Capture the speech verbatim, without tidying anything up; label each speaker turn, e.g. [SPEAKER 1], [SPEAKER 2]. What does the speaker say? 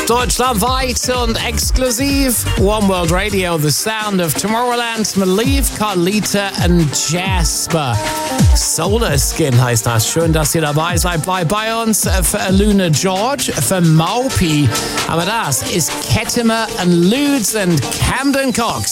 [SPEAKER 1] Deutschlandweit und exklusiv One World Radio, The Sound of Tomorrowland, Maliv, Carlita und Jasper. Solar Skin heißt das. Schön, dass ihr dabei seid. Bleibt bei uns für Luna George, für Maupi. Aber das ist Kettimer und Ludes und Camden Cox.